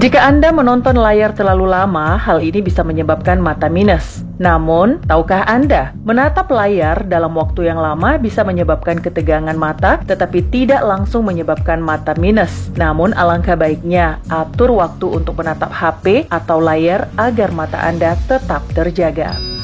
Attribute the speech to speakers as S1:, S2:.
S1: Jika Anda menonton layar terlalu lama, hal ini bisa menyebabkan mata minus. Namun, tahukah Anda, menatap layar dalam waktu yang lama bisa menyebabkan ketegangan mata, tetapi tidak langsung menyebabkan mata minus. Namun, alangkah baiknya atur waktu untuk menatap HP atau layar agar mata Anda tetap terjaga.